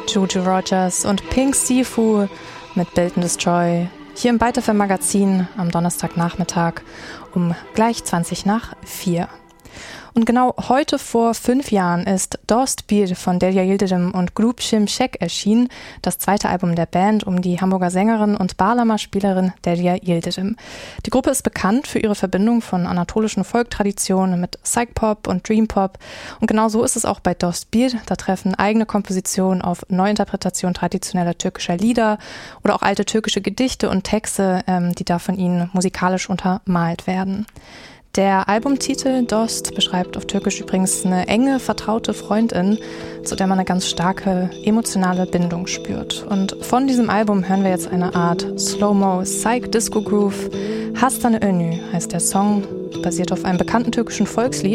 Juju Rogers und Pink Sifu mit Build and Destroy hier im Byte FM Magazin am Donnerstagnachmittag um gleich 4:20. Und genau heute vor 5 Jahren ist Dost Bir von Derya Yildirim und Grup Şimşek erschienen, das zweite Album der Band um die Hamburger Sängerin und Bağlama-Spielerin Derya Yildirim. Die Gruppe ist bekannt für ihre Verbindung von anatolischen Folktraditionen mit Psych-Pop und Dream-Pop. Und genau so ist es auch bei Dost Bir. Da treffen eigene Kompositionen auf Neuinterpretation traditioneller türkischer Lieder oder auch alte türkische Gedichte und Texte, die da von ihnen musikalisch untermalt werden. Der Albumtitel Dost beschreibt auf Türkisch übrigens eine enge, vertraute Freundin, zu der man eine ganz starke emotionale Bindung spürt. Und von diesem Album hören wir jetzt eine Art Slow-Mo Psych-Disco-Groove. Hastane Önü heißt der Song, basiert auf einem bekannten türkischen Volkslied.